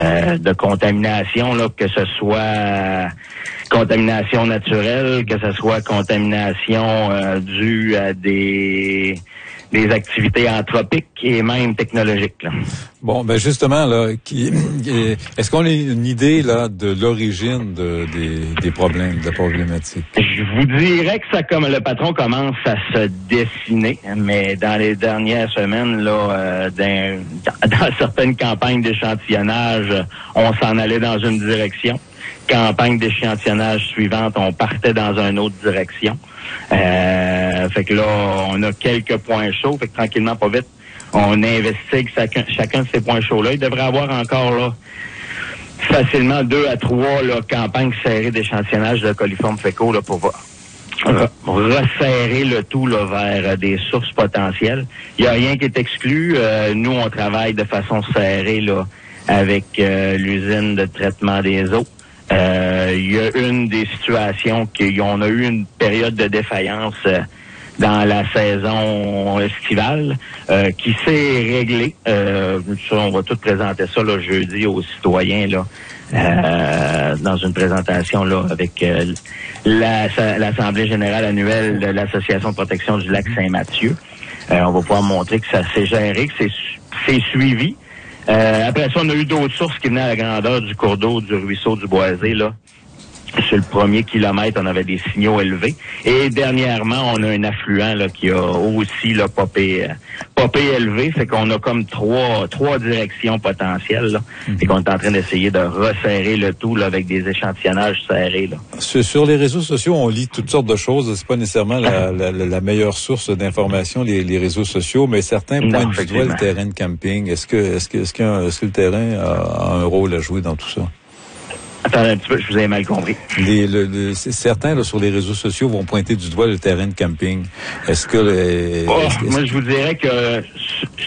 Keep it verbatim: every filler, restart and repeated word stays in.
euh, de contamination, là, que ce soit contamination naturelle, que ce soit contamination euh, due à des des activités anthropiques et même technologiques. Là. Bon, ben justement, là, qui, est-ce qu'on a une idée là de l'origine de, des, des problèmes, de la problématique? Je vous dirais que ça, comme le patron commence à se dessiner, mais dans les dernières semaines, là, euh, dans, dans certaines campagnes d'échantillonnage, on s'en allait dans une direction. Campagne d'échantillonnage suivante, on partait dans une autre direction. Euh, fait que là, on a quelques points chauds. Fait que tranquillement, pas vite, on investigue chacun, chacun de ces points chauds-là. Il devrait avoir encore là facilement deux à trois là, campagnes serrées d'échantillonnage de coliformes fécaux là, pour re- resserrer le tout là, vers des sources potentielles. Il n'y a rien qui est exclu. Euh, nous, on travaille de façon serrée là, avec euh, l'usine de traitement des eaux. Euh, il y a une des situations qu'on a eu une période de défaillance euh, dans la saison estivale euh, qui s'est réglée. Euh, ça, on va tout présenter ça là, jeudi aux citoyens là, euh, dans une présentation là avec euh, la, l'Assemblée générale annuelle de l'Association de protection du lac Saint-Mathieu. Euh, on va pouvoir montrer que ça s'est géré, que c'est, c'est suivi. Euh, après ça, on a eu d'autres sources qui venaient à la grandeur du cours d'eau du ruisseau du Boisé, là. Sur le premier kilomètre, on avait des signaux élevés. Et dernièrement, on a un affluent là, qui a aussi là, popé, euh, popé élevé. Fait qu'on a comme trois trois directions potentielles. Là. Mm-hmm. Et qu'on est en train d'essayer de resserrer le tout là, avec des échantillonnages serrés. Là. Sur, sur les réseaux sociaux, on lit toutes sortes de choses. C'est pas nécessairement la, la, la meilleure source d'information, les, les réseaux sociaux, mais certains pointent du doigt le terrain de camping. Est-ce que est-ce que est-ce, qu'un, est-ce que le terrain a, a un rôle à jouer dans tout ça? Attendez un petit peu, je vous ai mal compris. Les, le, le, certains là, sur les réseaux sociaux vont pointer du doigt le terrain de camping. Est-ce que... Les, oh, est-ce, est-ce... Moi, je vous dirais que